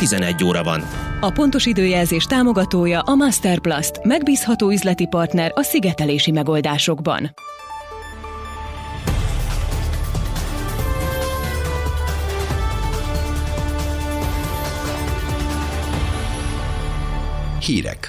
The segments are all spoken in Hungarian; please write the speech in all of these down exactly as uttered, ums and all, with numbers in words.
tizenegy óra van. A pontos időjelzés támogatója a Masterplast, megbízható üzleti partner a szigetelési megoldásokban. Hírek.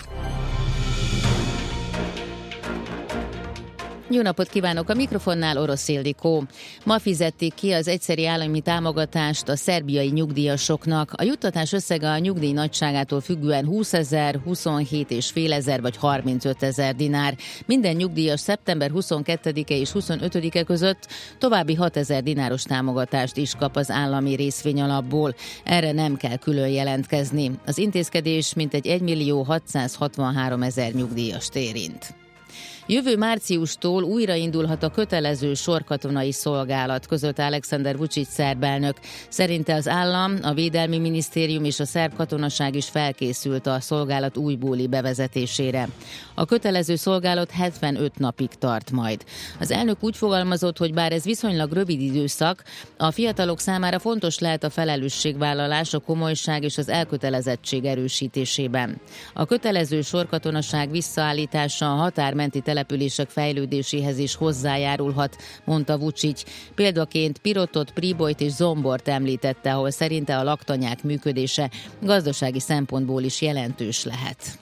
Jó napot kívánok! A mikrofonnál Orosz Ildikó. Ma fizették ki az egyszeri állami támogatást a szerbiai nyugdíjasoknak. A juttatás összege a nyugdíj nagyságától függően húszezer, huszonhét és fél ezer vagy harmincöt ezer dinár. Minden nyugdíjas szeptember huszonkettedike és huszonötödike között további hatezer dináros támogatást is kap az állami részvényalapból. Erre nem kell külön jelentkezni. Az intézkedés mintegy egymillió hatszázhatvanhárom ezer nyugdíjast érint. Jövő márciustól újraindulhat a kötelező sorkatonai szolgálat, közölte Alexander Vučić szerb elnök. Szerinte az állam, a Védelmi Minisztérium és a szerb katonaság is felkészült a szolgálat újbóli bevezetésére. A kötelező szolgálat hetvenöt napig tart majd. Az elnök úgy fogalmazott, hogy bár ez viszonylag rövid időszak, a fiatalok számára fontos lehet a felelősségvállalás, a komolyság és az elkötelezettség erősítésében. A kötelező sorkatonaság visszaállítása a határmenti települések fejlődéséhez is hozzájárulhat, mondta Vučić. Példaként Pirotot, Pribojt és Zombort említette, ahol szerinte a laktanyák működése gazdasági szempontból is jelentős lehet.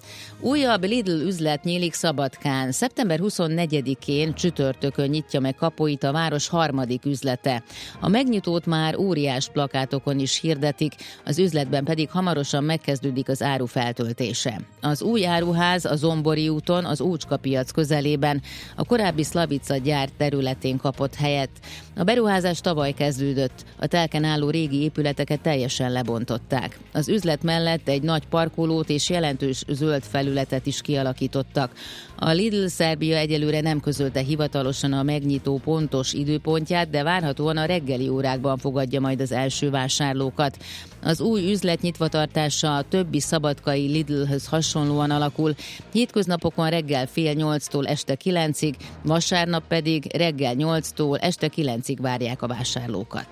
Újabb Lidl üzlet nyílik Szabadkán. szeptember huszonnegyedikén csütörtökön nyitja meg kapuit a város harmadik üzlete. A megnyitót már óriás plakátokon is hirdetik, az üzletben pedig hamarosan megkezdődik az áru feltöltése. Az új áruház a Zombori úton, az Ócska piac közelében, a korábbi Slavica gyár területén kapott helyet. A beruházás tavaly kezdődött, a telken álló régi épületeket teljesen lebontották. Az üzlet mellett egy nagy parkolót és jelentős zöld felületet is kialakítottak. A Lidl Szerbia egyelőre nem közölte hivatalosan a megnyitó pontos időpontját, de várhatóan a reggeli órákban fogadja majd az első vásárlókat. Az új üzlet nyitvatartása a többi szabadkai Lidlhöz hasonlóan alakul, hétköznapokon reggel fél nyolctól este kilencig, vasárnap pedig reggel nyolctól este kilencig várják a vásárlókat.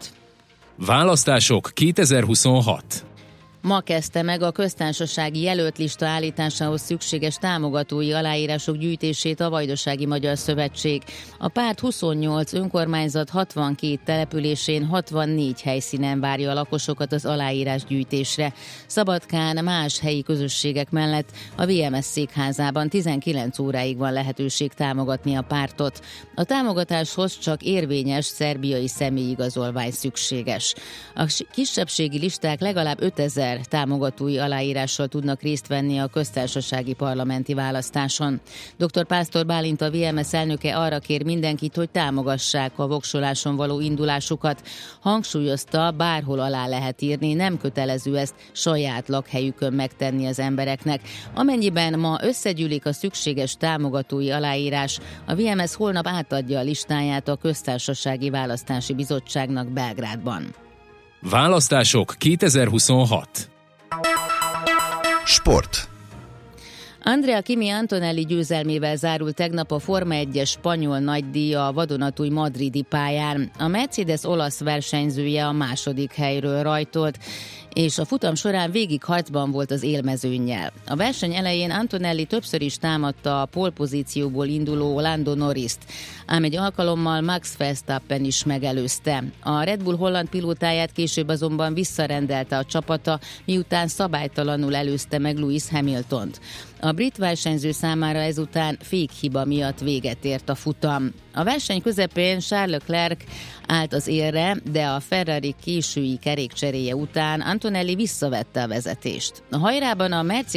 Választások kétezer-huszonhat. Ma kezdte meg a köztársasági jelöltlista állításához szükséges támogatói aláírások gyűjtését a Vajdasági Magyar Szövetség. A párt huszonnyolc önkormányzat hatvankét településén hatvannégy helyszínen várja a lakosokat az aláírás gyűjtésre. Szabadkán más helyi közösségek mellett a vé em es székházában tizenkilenc óráig van lehetőség támogatni a pártot. A támogatáshoz csak érvényes szerbiai személyigazolvány szükséges. A kisebbségi listák legalább ötezer támogatói aláírással tudnak részt venni a köztársasági parlamenti választáson. doktor Pásztor Bálint, a vé em es elnöke arra kér mindenkit, hogy támogassák a voksoláson való indulásukat. Hangsúlyozta, bárhol alá lehet írni, nem kötelező ezt saját lakhelyükön megtenni az embereknek. Amennyiben ma összegyűlik a szükséges támogatói aláírás, a vé em es holnap átadja a listáját a Köztársasági Választási Bizottságnak Belgrádban. Választások kétezer-huszonhat. Sport. Andrea Kimi Antonelli győzelmével zárult tegnap a Forma egyes spanyol nagydíja a vadonatúj madridi pályán. A Mercedes olasz versenyzője a második helyről rajtolt, és a futam során végig harcban volt az élmezőnnyel. A verseny elején Antonelli többször is támadta a pole-pozícióból induló Lando Norrist, ám egy alkalommal Max Verstappen is megelőzte. A Red Bull holland pilótáját később azonban visszarendelte a csapata, miután szabálytalanul előzte meg Lewis Hamiltont. A brit versenyző számára ezután fékhiba miatt véget ért a futam. A verseny közepén Charles Leclerc állt az élre, de a Ferrari késői kerékcseréje után Antonelli visszavette a vezetést. A hajrában a Mercedes